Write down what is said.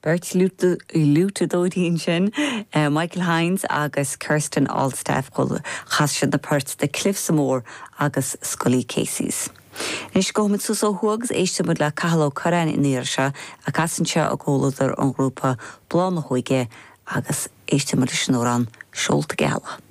Bert Lutadóidín sin, Michael Hines agus Kirsten Alstaff chul chas sin na Perth de Cliffs Mór agus Scully Casey's. Nis gomit súsó huags éistemid le cahaló chorain in níirse a casintse a gólaidir an grúpa Blána Huige agus éistemid snórán Siolta Gala.